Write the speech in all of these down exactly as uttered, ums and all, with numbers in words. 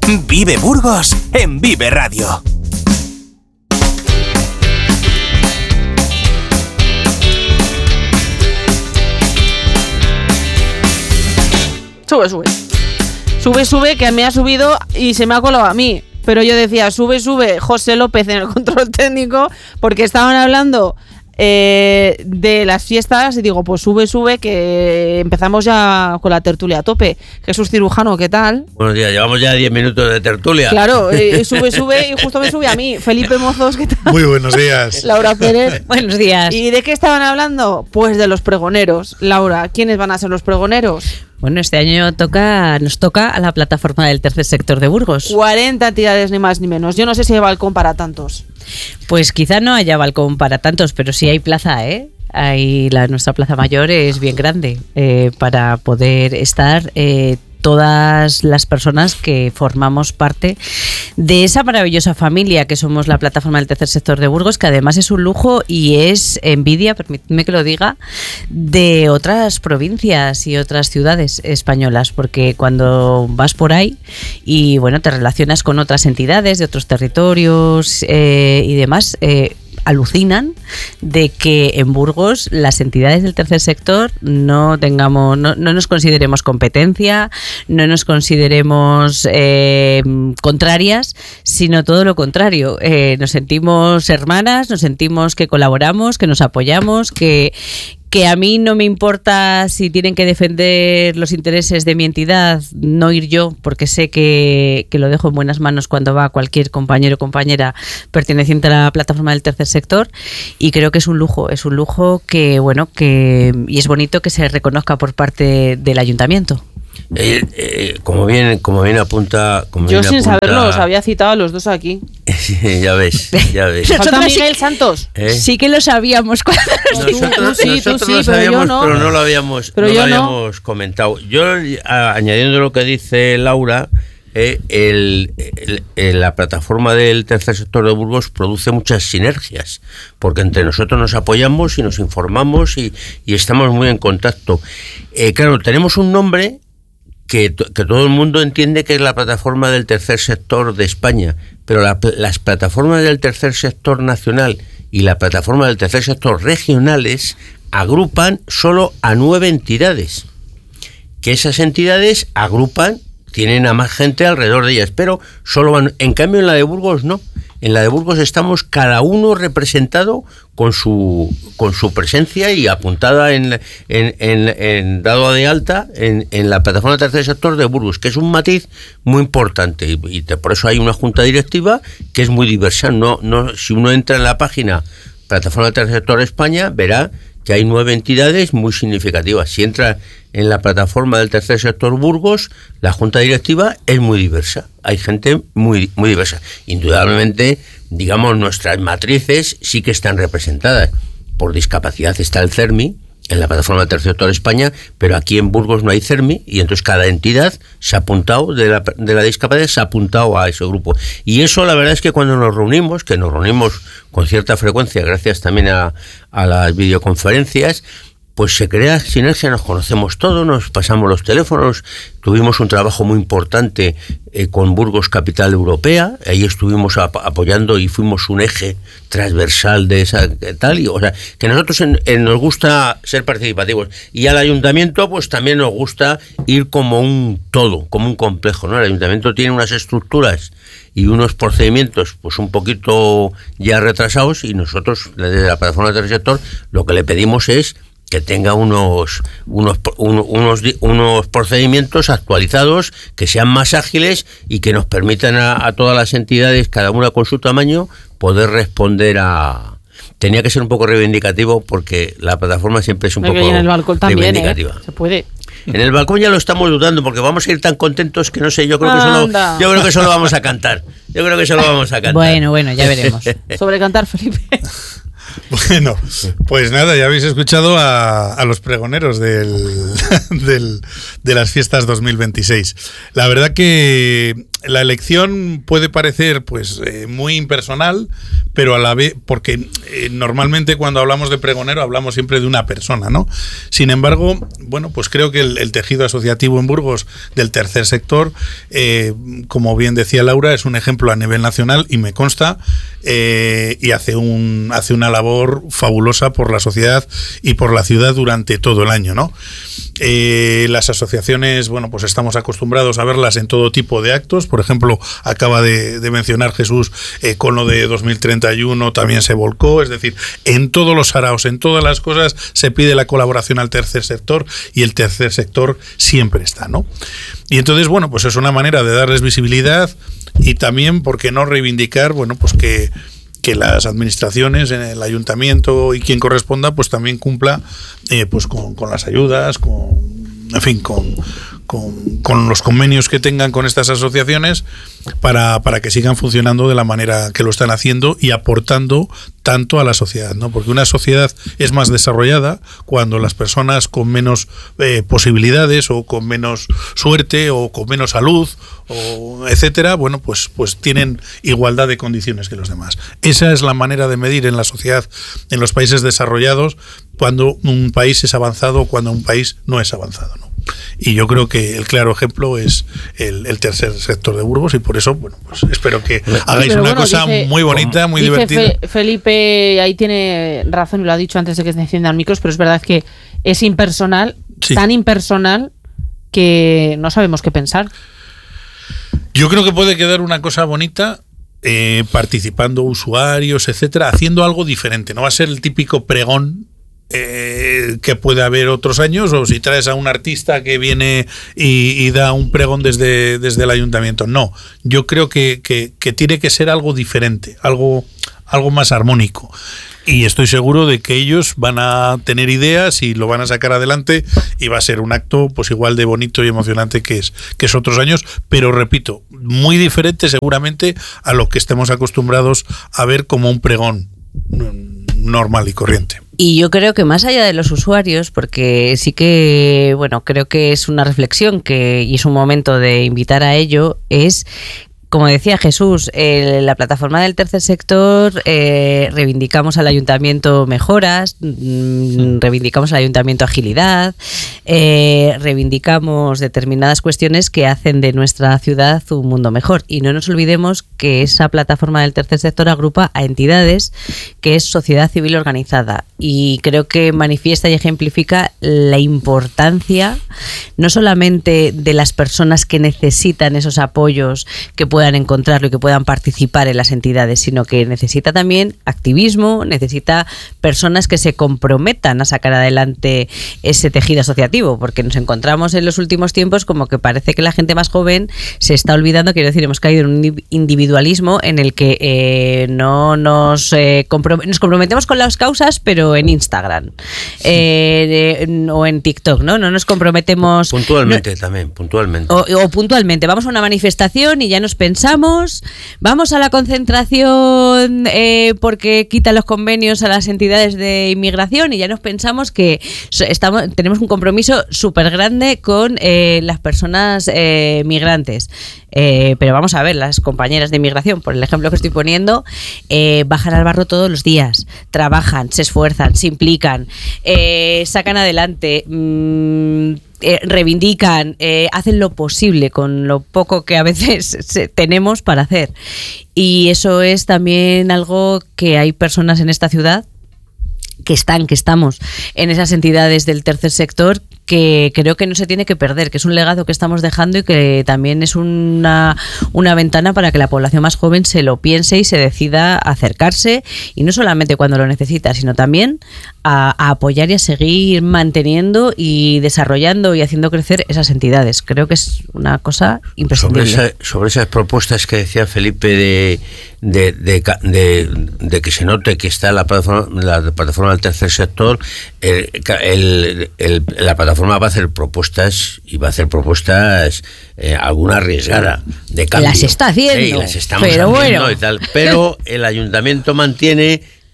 Vive Burgos en Vive Radio. Sube, sube. Sube, sube, que me ha subido y se me ha colado a mí. Pero yo decía, sube, sube, José López en el control técnico, porque estaban hablando eh, de las fiestas y digo, pues sube, sube, que empezamos ya con la tertulia a tope. Jesús Cirujano, ¿qué tal? Buenos días, llevamos ya diez minutos de tertulia. Claro, eh, sube, sube y justo me sube a mí. Felipe Mozos, ¿qué tal? Muy buenos días. Laura Pérez. Buenos días. ¿Y de qué estaban hablando? Pues de los pregoneros. Laura, ¿quiénes van a ser los pregoneros? Bueno, este año toca, nos toca a la plataforma del tercer sector de Burgos. cuarenta entidades, ni más ni menos. Yo no sé si hay balcón para tantos. Pues quizá no haya balcón para tantos, pero sí hay plaza, ¿eh? Ahí la, nuestra plaza mayor es bien grande eh, para poder estar eh, todas las personas que formamos parte de esa maravillosa familia que somos la plataforma del tercer sector de Burgos, que además es un lujo y es envidia, permíteme que lo diga, de otras provincias y otras ciudades españolas, porque cuando vas por ahí y bueno, te relacionas con otras entidades de otros territorios eh, y demás, eh, alucinan de que en Burgos las entidades del tercer sector no tengamos, no, no nos consideremos competencia, no nos consideremos eh, contrarias, sino todo lo contrario. Eh, nos sentimos hermanas, nos sentimos que colaboramos, que nos apoyamos, que que a mí no me importa si tienen que defender los intereses de mi entidad, no ir yo, porque sé que, que lo dejo en buenas manos cuando va cualquier compañero o compañera perteneciente a la plataforma del tercer sector, y creo que es un lujo, es un lujo que, bueno, que y es bonito que se reconozca por parte del ayuntamiento. Eh, eh, como bien como bien apunta como yo bien sin apunta, saberlo os había citado a los dos aquí. ya ves ya ves Falta Miguel Santos. ¿Eh? Sí que lo sabíamos cuando nosotros, sí, nosotros tú sí, lo pero sabíamos, yo no. pero no lo habíamos, Pero no yo lo no. habíamos comentado. Yo, a, añadiendo lo que dice Laura, eh, el, el, el, la plataforma del tercer sector de Burgos produce muchas sinergias, porque entre nosotros nos apoyamos y nos informamos y, y estamos muy en contacto. Eh, claro, tenemos un nombre Que, que todo el mundo entiende que es la plataforma del tercer sector de España, pero la, las plataformas del tercer sector nacional y la plataforma del tercer sector regionales agrupan solo a nueve entidades, que esas entidades agrupan, tienen a más gente alrededor de ellas, pero solo van, en cambio en la de Burgos no. En la de Burgos estamos cada uno representado con su con su presencia y apuntada en, en, en, en dado de alta en, en la plataforma del tercer sector de Burgos, que es un matiz muy importante y, y te, por eso hay una junta directiva que es muy diversa. No, no, si uno entra en la página Plataforma del Tercer Sector España, verá que hay nueve entidades muy significativas. Si entra en la plataforma del tercer sector Burgos, la junta directiva es muy diversa. Hay gente muy, muy diversa. Indudablemente, digamos, nuestras matrices sí que están representadas. Por discapacidad está el CERMI, en la plataforma del tercer sector España, pero aquí en Burgos no hay CERMI, y entonces cada entidad se ha apuntado, de la, de la discapacidad, se ha apuntado a ese grupo. Y eso, la verdad es que cuando nos reunimos, que nos reunimos con cierta frecuencia, gracias también a, a las videoconferencias, pues se crea sinergia, nos conocemos todos, nos pasamos los teléfonos, tuvimos un trabajo muy importante eh, con Burgos Capital Europea, ahí estuvimos ap- apoyando y fuimos un eje transversal de esa tal, y, o sea, que nosotros en, en nos gusta ser participativos, y al ayuntamiento pues también nos gusta ir como un todo, como un complejo, ¿no? El ayuntamiento tiene unas estructuras y unos procedimientos pues un poquito ya retrasados, y nosotros desde la plataforma del tercer sector lo que le pedimos es que tenga unos unos unos unos procedimientos actualizados, que sean más ágiles y que nos permitan a, a todas las entidades, cada una con su tamaño, poder responder a... Tenía que ser un poco reivindicativo, porque la plataforma siempre es un poco en el balcón también, reivindicativa. ¿eh? Se puede. En el balcón ya lo estamos dudando, porque vamos a ir tan contentos que no sé, yo creo que solo, yo creo que solo vamos a cantar. Yo creo que solo vamos a cantar. Bueno, bueno, ya veremos. Sobre cantar, Felipe. Bueno, pues nada, ya habéis escuchado a, a los pregoneros del, del, de las fiestas dos mil veintiséis. La verdad que la elección puede parecer pues eh, muy impersonal, pero a la vez, porque eh, normalmente cuando hablamos de pregonero hablamos siempre de una persona, ¿no? Sin embargo, bueno, pues creo que el, el tejido asociativo en Burgos del tercer sector, eh, como bien decía Laura, es un ejemplo a nivel nacional y me consta, eh, y hace un hace una labor fabulosa por la sociedad y por la ciudad durante todo el año, ¿no? Eh, las asociaciones, bueno, pues estamos acostumbrados a verlas en todo tipo de actos. Por ejemplo, acaba de, de mencionar Jesús eh, con lo de dos mil treinta y uno también se volcó, es decir, en todos los saraos, en todas las cosas se pide la colaboración al tercer sector y el tercer sector siempre está, ¿no? Y entonces, bueno, pues es una manera de darles visibilidad y también, ¿por qué no reivindicar, bueno, pues que que las administraciones, en el ayuntamiento y quien corresponda, pues también cumpla eh, pues con, con las ayudas, con, en fin, con, con, con los convenios que tengan con estas asociaciones para, para que sigan funcionando de la manera que lo están haciendo y aportando tanto a la sociedad, ¿no? Porque una sociedad es más desarrollada cuando las personas con menos eh, posibilidades o con menos suerte o con menos salud o etcétera, bueno, pues, pues tienen igualdad de condiciones que los demás. Esa es la manera de medir en la sociedad, en los países desarrollados, cuando un país es avanzado o cuando un país no es avanzado, ¿no? Y yo creo que el claro ejemplo es el, el tercer sector de Burgos y por eso, bueno, pues espero que hagáis Pero una bueno, cosa dice, muy bonita, muy dice divertida. Fe, Felipe, ahí tiene razón y lo ha dicho antes de que se enciendan micros, pero es verdad que es impersonal, Sí. tan impersonal que no sabemos qué pensar. Yo creo que puede quedar una cosa bonita eh, participando usuarios, etcétera, haciendo algo diferente. No va a ser el típico pregón eh, que puede haber otros años, o si traes a un artista que viene y, y da un pregón desde, desde el ayuntamiento. No, yo creo que, que, que tiene que ser algo diferente, algo, algo más armónico. Y estoy seguro de que ellos van a tener ideas y lo van a sacar adelante y va a ser un acto pues igual de bonito y emocionante que es, que es otros años, pero repito, muy diferente seguramente a lo que estemos acostumbrados a ver como un pregón normal y corriente. Y yo creo que más allá de los usuarios, porque sí que, bueno, creo que es una reflexión que y es un momento de invitar a ello, es... Como decía Jesús, eh, la plataforma del tercer sector eh, reivindicamos al ayuntamiento mejoras, mmm, reivindicamos al ayuntamiento agilidad, eh, reivindicamos determinadas cuestiones que hacen de nuestra ciudad un mundo mejor. Y no nos olvidemos que esa plataforma del tercer sector agrupa a entidades que es sociedad civil organizada. Y creo que manifiesta y ejemplifica la importancia no solamente de las personas que necesitan esos apoyos, que puedan encontrarlo y que puedan participar en las entidades, sino que necesita también activismo, necesita personas que se comprometan a sacar adelante ese tejido asociativo, porque nos encontramos en los últimos tiempos como que parece que la gente más joven se está olvidando, quiero decir, hemos caído en un individualismo en el que eh, no nos, eh, comprom- nos comprometemos con las causas, pero en Instagram eh, eh, o en TikTok, ¿no? No nos comprometemos... Puntualmente no, también, puntualmente. O, o puntualmente, vamos a una manifestación y ya nos pensamos, vamos a la concentración eh, porque quitan los convenios a las entidades de inmigración y ya nos pensamos que estamos, tenemos un compromiso súper grande con eh, las personas eh, migrantes. Eh, pero vamos a ver, las compañeras de inmigración, por el ejemplo que estoy poniendo, eh, bajan al barro todos los días, trabajan, se esfuerzan, se implican, eh, sacan adelante, mmm, eh, reivindican, eh, hacen lo posible con lo poco que a veces se, tenemos para hacer. Y eso es también algo que hay personas en esta ciudad que están, que estamos en esas entidades del tercer sector, que creo que no se tiene que perder, que es un legado que estamos dejando y que también es una, una ventana para que la población más joven se lo piense y se decida a acercarse, y no solamente cuando lo necesita, sino también a, a apoyar y a seguir manteniendo y desarrollando y haciendo crecer esas entidades. Creo que es una cosa imprescindible. Sobre, esa, sobre esas propuestas que decía Felipe de, de, de, de, de que se note que está la plataforma, la plataforma del tercer sector, el, el, el, la plataforma va a hacer propuestas y va a hacer propuestas eh, alguna arriesgada de cambio. Las está haciendo, sí, las estamos pero haciendo bueno. y tal, pero el ayuntamiento mantiene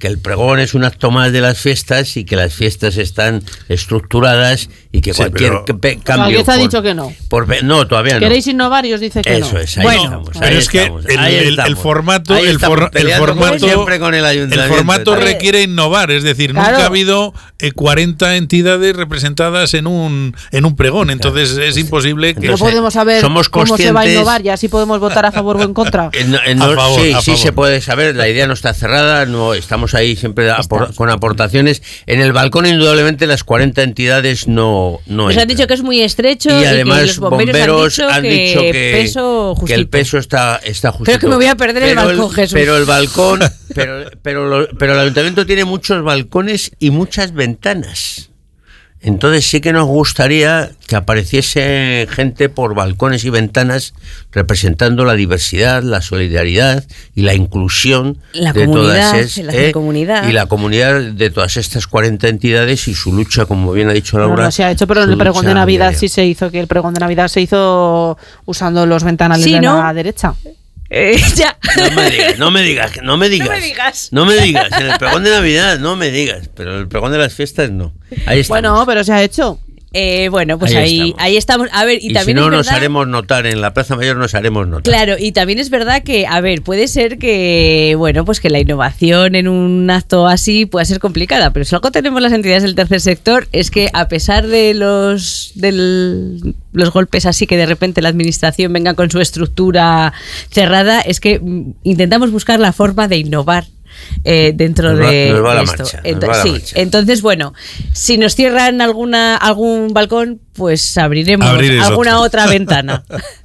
que el pregón es un acto más de las fiestas y que las fiestas están estructuradas y que Sí, cualquier pero- pe- cambio... Alguien te ha por- dicho que no. por- no, todavía no. ¿Queréis innovar? Y os dice que Eso no. es, ahí Bueno, estamos. Pero ahí es que estamos, el, ahí el- el estamos. formato, Ahí el, estamos for- el peleando como formato, siempre con el el ayuntamiento. formato Entonces, requiere innovar, es decir, Claro. nunca ha habido eh, cuarenta entidades representadas en un en un pregón, entonces es imposible que no podemos saber somos cómo se va a conscientes- innovar y así podemos votar a favor o en contra. Eh, no, eh, no, A favor, sí, a sí favor. se puede saber, la idea no está cerrada, no estamos ahí siempre apor- con aportaciones. En el balcón, indudablemente, las cuarenta entidades no, no Nos han entran. dicho que es muy estrecho Y y, además, que los bomberos, han dicho, que, peso que justito. el peso está, está justito. Pero que me voy a perder el balcón, Jesús. Pero el balcón, pero, pero, lo- pero el ayuntamiento tiene muchos balcones y muchas ventanas. Entonces sí que nos gustaría que apareciese gente por balcones y ventanas representando la diversidad, la solidaridad y la inclusión La de comunidad, todas es- la comunidad. y la comunidad de todas estas cuarenta entidades y su lucha, como bien ha dicho No, Laura. no se ha hecho, pero en su el pregón de lucha Navidad diaria. sí se hizo, que el pregón de Navidad se hizo usando los ventanales Sí, de ¿no? la derecha. Eh, ya. No me digas, no me digas, no me digas. No me digas. No me digas, en el pregón de Navidad no me digas, pero en el pregón de las fiestas no. Ahí estamos. Bueno, pero se ha hecho. Eh, bueno, pues Ahí ahí, estamos. ahí estamos. A ver, y, y si también no, es nos verdad, haremos notar, en la Plaza Mayor nos haremos notar. Claro, y también es verdad que, a ver, puede ser que, bueno, pues que la innovación en un acto así pueda ser complicada, pero si algo tenemos las entidades del tercer sector es que a pesar de los, del- los golpes así que de repente la administración venga con su estructura cerrada, es que mm, intentamos buscar la forma de innovar. Eh, dentro Nos va- de nos va la esto. marcha, nos Ento- va la sí, marcha. entonces bueno, si nos cierran alguna algún balcón, pues abriremos Abrir es alguna otro. otra ventana.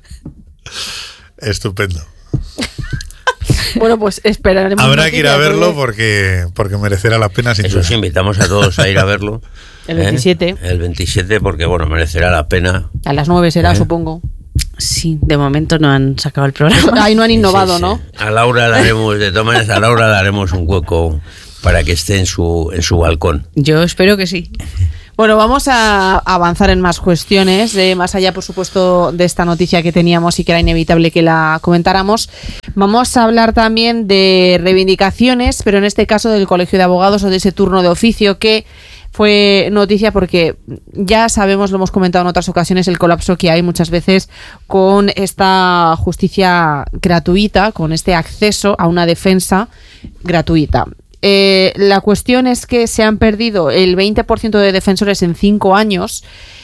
Estupendo. Bueno, pues esperaremos. Habrá que ir a noticias, verlo porque porque porque merecerá la pena sin Eso duda. sí, invitamos a todos a ir a verlo. El ¿eh? veintisiete. El veintisiete, porque bueno, merecerá la pena. A las nueve será, ¿Eh? supongo. Sí, de momento no han sacado el programa. Ahí no han innovado, Sí, sí. ¿no? A Laura le haremos, de todas maneras, a Laura le haremos un hueco para que esté en su, en su balcón. Yo espero que sí. Bueno, vamos a avanzar en más cuestiones, eh, más allá, por supuesto, de esta noticia que teníamos y que era inevitable que la comentáramos. Vamos a hablar también de reivindicaciones, pero en este caso del Colegio de Abogados o de ese turno de oficio que fue noticia porque ya sabemos, lo hemos comentado en otras ocasiones, el colapso que hay muchas veces con esta justicia gratuita, con este acceso a una defensa gratuita. Eh, la cuestión es que se han perdido el veinte por ciento de defensores en cinco años,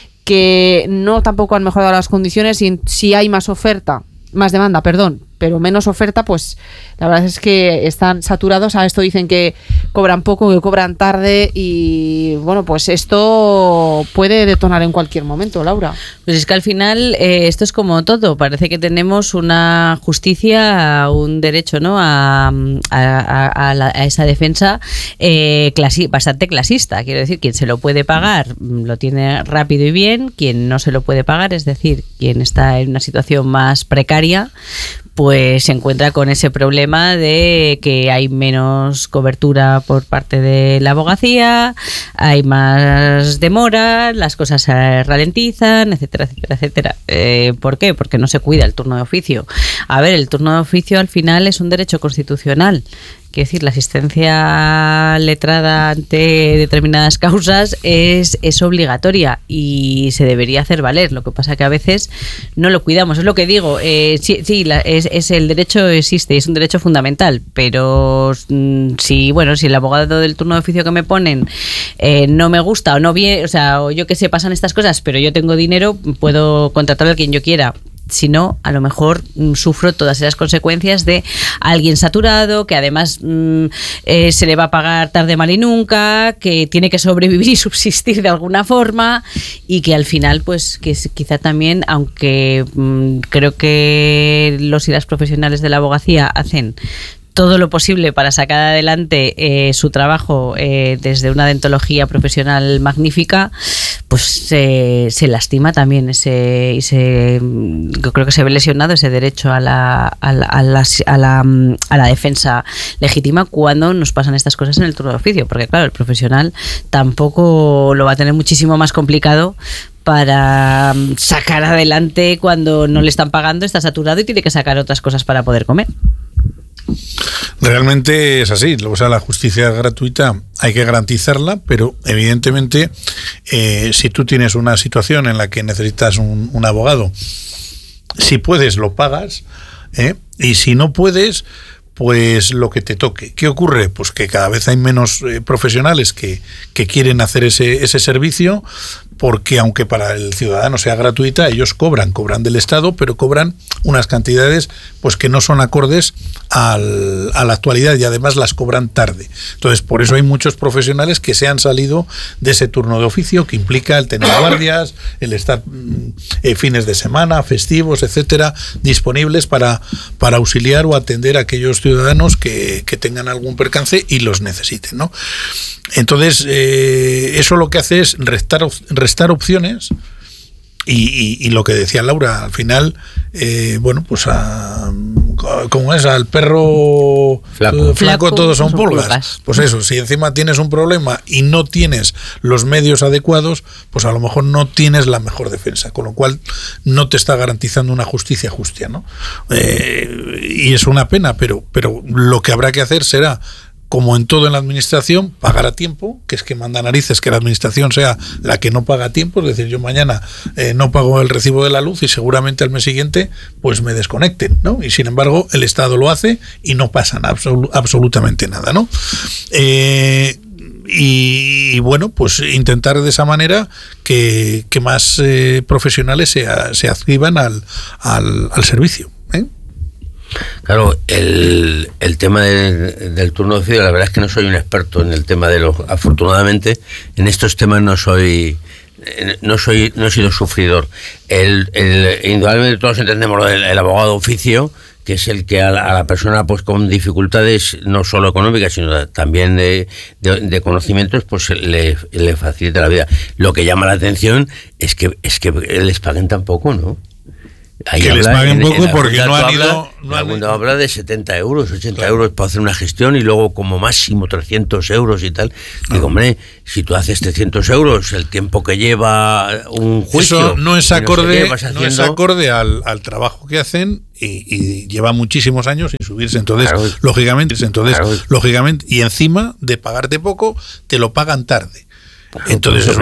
que no tampoco han mejorado las condiciones, y si hay más oferta, más demanda, perdón, pero menos oferta, pues la verdad es que están saturados. A esto dicen que cobran poco, que cobran tarde, y bueno, pues esto puede detonar en cualquier momento, Laura. Pues es que al final eh, esto es como todo. Parece que tenemos una justicia, un derecho, ¿no? A, a, a- a la- a esa defensa eh, clasi- bastante clasista. Quiero decir, quien se lo puede pagar mm, lo tiene rápido y bien. Quien no se lo puede pagar, es decir, quien está en una situación más precaria, pues se encuentra con ese problema de que hay menos cobertura por parte de la abogacía, hay más demora, las cosas se ralentizan, etcétera, etcétera, etcétera. Eh, ¿Por qué? Porque no se cuida el turno de oficio. A ver, el turno de oficio al final es un derecho constitucional. Quiero decir, la asistencia letrada ante determinadas causas es, es obligatoria y se debería hacer valer. Lo que pasa que a veces no lo cuidamos. Es lo que digo. Eh, sí, sí la, es, es el derecho existe, es un derecho fundamental, pero mm, si bueno, si el abogado del turno de oficio que me ponen eh, no me gusta o no bien, o sea, o yo que sé, pasan estas cosas, pero yo tengo dinero, puedo contratar a quien yo quiera. Si no, a lo mejor mm, sufro todas esas consecuencias de alguien saturado, que además mm, eh, se le va a pagar tarde, mal y nunca, que tiene que sobrevivir y subsistir de alguna forma, y que al final, pues, que es- quizá también, aunque mm, creo que los y las profesionales de la abogacía hacen todo lo posible para sacar adelante eh, su trabajo eh, desde una deontología profesional magnífica, pues se, se lastima también ese, ese, yo creo que se ve lesionado ese derecho a la, a la, a la, a la, a la defensa legítima cuando nos pasan estas cosas en el turno de oficio, porque claro, el profesional tampoco lo va a tener muchísimo más complicado para sacar adelante cuando no le están pagando, está saturado y tiene que sacar otras cosas para poder comer. Realmente es así, o sea, la justicia gratuita hay que garantizarla, pero evidentemente eh, si tú tienes una situación en la que necesitas un, un abogado, si puedes lo pagas, ¿eh? Y si no puedes, pues lo que te toque. ¿Qué ocurre? Pues que cada vez hay menos eh, profesionales que, que quieren hacer ese, ese servicio, porque aunque para el ciudadano sea gratuita, ellos cobran, cobran del Estado, pero cobran unas cantidades pues que no son acordes al, a la actualidad, y además las cobran tarde. Entonces, por eso hay muchos profesionales que se han salido de ese turno de oficio, que implica el tener guardias, el estar eh, fines de semana, festivos, etcétera, disponibles para, para auxiliar o atender a aquellos ciudadanos que, que tengan algún percance y los necesiten, ¿no? Entonces, eh, eso lo que hace es restar, restar opciones y, y, y lo que decía Laura, al final, eh, bueno, pues a, como es, al perro flaco, flaco, flaco todos son, son pulgas. pulgas. Pues eso, si encima tienes un problema y no tienes los medios adecuados, pues a lo mejor no tienes la mejor defensa, con lo cual no te está garantizando una justicia justa, ¿no? Eh, y es una pena, pero, pero lo que habrá que hacer será, como en todo en la administración, pagar a tiempo, que es que manda narices que la administración sea la que no paga a tiempo. Es decir, yo mañana eh, no pago el recibo de la luz y seguramente al mes siguiente pues me desconecten, ¿no? Y sin embargo el Estado lo hace y no pasa nada, absol- absolutamente nada, ¿no? Eh, y, y bueno, pues intentar de esa manera que, que más eh, profesionales se, se adscriban al, al, al servicio, ¿eh? Claro, el, el tema de, del turno de oficio, la verdad es que no soy un experto en el tema de los, afortunadamente, en estos temas no soy, no soy, no he sido sufridor. El, el, indudablemente todos entendemos lo del el abogado de oficio, que es el que a la, a la persona pues con dificultades no solo económicas, sino también de, de, de conocimientos, pues le, le facilita la vida. Lo que llama la atención es que, es que les paguen tan poco, ¿no? Ahí que les paguen poco porque no han habla, ido... No han ido. Habla de setenta euros, ochenta claro. euros para hacer una gestión y luego como máximo trescientos euros y tal. Digo, no. hombre, si tú haces trescientos euros, el tiempo que lleva un juicio... Eso no es acorde, no, sé qué, no es acorde al, al trabajo que hacen y, y lleva muchísimos años sin subirse. Entonces, claro. lógicamente, entonces claro. lógicamente, y encima de pagarte poco, te lo pagan tarde. Entonces,